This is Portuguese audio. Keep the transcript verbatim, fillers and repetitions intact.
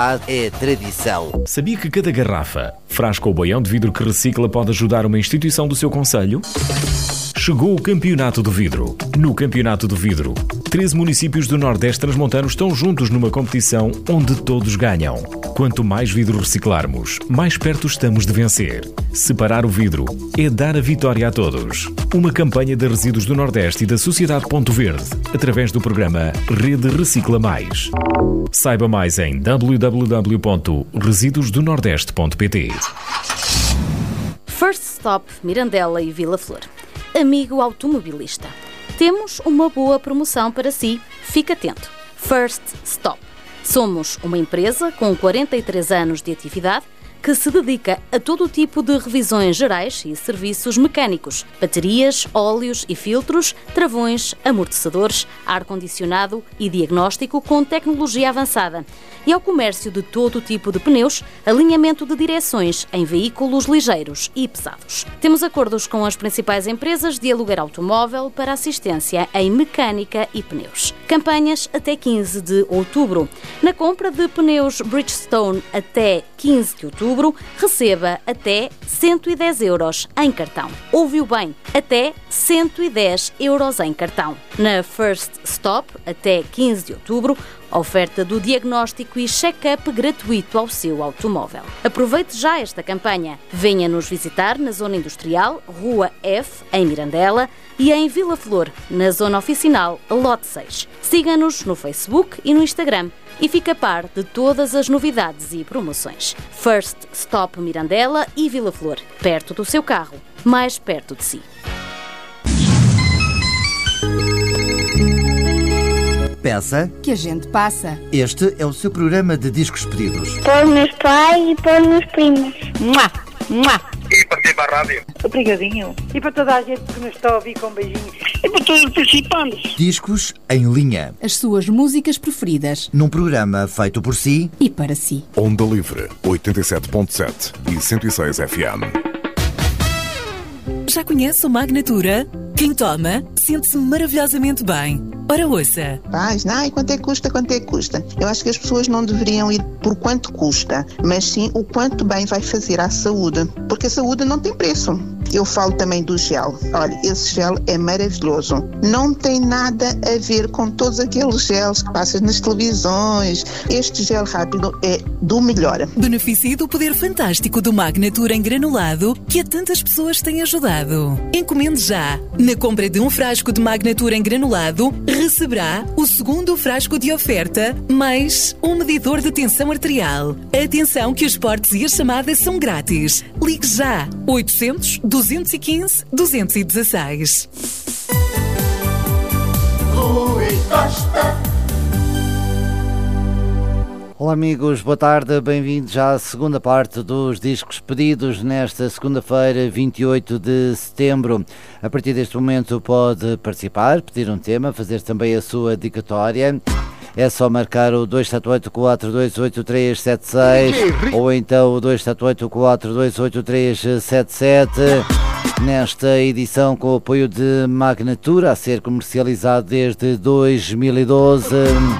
é tradição. Sabia que cada garrafa, frasco ou boião de vidro que recicla pode ajudar uma instituição do seu concelho? Chegou o Campeonato do Vidro. No Campeonato do Vidro, treze municípios do Nordeste transmontano estão juntos numa competição onde todos ganham. Quanto mais vidro reciclarmos, mais perto estamos de vencer. Separar o vidro é dar a vitória a todos. Uma campanha de Resíduos do Nordeste e da Sociedade Ponto Verde, através do programa Rede Recicla Mais. Saiba mais em w w w ponto resíduos do nordeste ponto p t. First Stop Mirandela e Vila Flor. Amigo automobilista, temos uma boa promoção para si. Fique atento. First Stop. Somos uma empresa com quarenta e três anos de atividade que se dedica a todo o tipo de revisões gerais e serviços mecânicos, baterias, óleos e filtros, travões, amortecedores, ar-condicionado e diagnóstico com tecnologia avançada. E ao comércio de todo o tipo de pneus, alinhamento de direções em veículos ligeiros e pesados. Temos acordos com as principais empresas de aluguer automóvel para assistência em mecânica e pneus. Campanhas até quinze de outubro. Na compra de pneus Bridgestone até quinze de outubro, receba até cento e dez euros em cartão. Ouviu bem? Até cento e dez euros em cartão. Na First Stop, até quinze de outubro, oferta do diagnóstico e check-up gratuito ao seu automóvel. Aproveite já esta campanha. Venha nos visitar na Zona Industrial, Rua F, em Mirandela, e em Vila Flor, na Zona Oficinal, Lote seis. Siga-nos no Facebook e no Instagram e fique a par de todas as novidades e promoções. First Stop Mirandela e Vila Flor. Perto do seu carro, mais perto de si. Peça que a gente passa. Este é o seu programa de discos pedidos. Para os meus pais e para os meus primos. Mua, mua. E para ti, para a rádio. Obrigadinho. E para toda a gente que nos está a ouvir, com beijinhos. E para todos os participantes. Discos em linha. As suas músicas preferidas. Num programa feito por si e para si. Onda Livre, oitenta e sete ponto sete e cento e seis F M. Já conhece o Magnatura? Quem toma, sente-se maravilhosamente bem. Ora, ouça. Paz, não, e quanto é que custa, quanto é que custa? Eu acho que as pessoas não deveriam ir por quanto custa, mas sim o quanto bem vai fazer à saúde, porque a saúde não tem preço. Eu falo também do gel. Olha, esse gel é maravilhoso. Não tem nada a ver com todos aqueles gels que passas nas televisões. Este gel rápido é do melhor. Beneficie do poder fantástico do Magnatura em granulado que a tantas pessoas tem ajudado. Encomende já. Na compra de um frasco de Magnatura em granulado, receberá o segundo frasco de oferta, mais um medidor de tensão arterial. Atenção que os portes e as chamadas são grátis. Ligue já. oitocentos, duzentos e quinze, duzentos e dezesseis. Rui Costa. Olá amigos, boa tarde, bem-vindos à segunda parte dos discos pedidos nesta segunda-feira, vinte e oito de setembro. A partir deste momento pode participar, pedir um tema, fazer também a sua dedicatória. É só marcar o dois sete oito, quatro dois oito três sete seis ou então o dois sete oito, quatro dois oito três sete sete. Nesta edição com o apoio de Magnatura, a ser comercializado desde dois mil e doze.